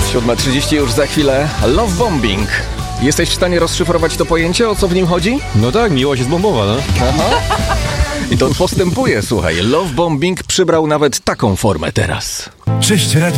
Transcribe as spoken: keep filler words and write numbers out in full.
siódma trzydzieści już za chwilę. Love bombing. Jesteś w stanie rozszyfrować to pojęcie, o co w nim chodzi? No tak, miłość jest bombowa, no. Aha. I to postępuje, słuchaj. Love bombing przybrał nawet taką formę teraz. Cześć, Radio